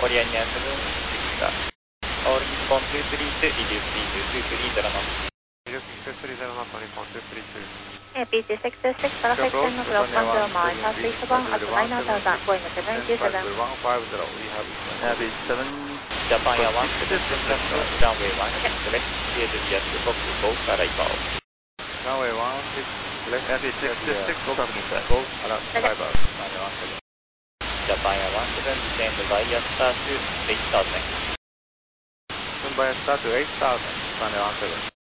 Korean Air 7 start. All Nippon 232, reduce speed to 230 knots. Reduce speed to 230 knots, Nippon 232. PC626, traffic signal 010 miles, southeast bound at 9000, Boeing 787. 150, we have Airbus 7, Japan Air 1, runway 16 left, clear to the Fox Golf arrival. Runway 16 left, Airbus 626, Golf inside. Golf arrival. Japan Air 17, descend via star to 8000. Descend via star to 8000, runway 17.